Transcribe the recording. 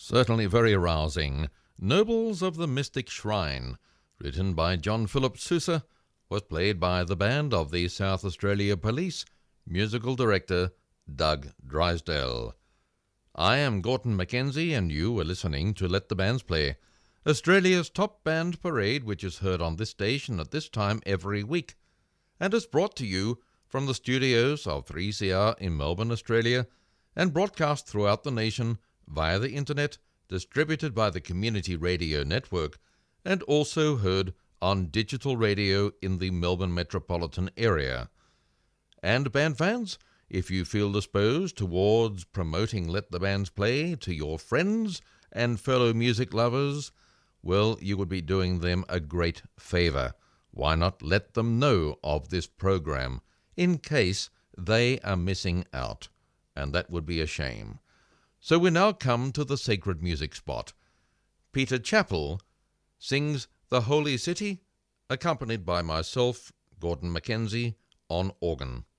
Certainly very arousing. Nobles of the Mystic Shrine, written by John Philip Sousa, was played by the band of the South Australia Police, musical director Doug Drysdale. I am Gordon Mackenzie, and you are listening to Let the Bands Play, Australia's top band parade, which is heard on this station at this time every week, and is brought to you from the studios of 3CR in Melbourne, Australia, and broadcast throughout the nation via the internet, distributed by the Community Radio Network, and also heard on digital radio in the Melbourne metropolitan area. And band fans, if you feel disposed towards promoting Let the Bands Play to your friends and fellow music lovers, well, you would be doing them a great favour. Why not let them know of this program, in case they are missing out? And that would be a shame. So we now come to the sacred music spot. Peter Chappell sings The Holy City, accompanied by myself, Gordon Mackenzie, on organ.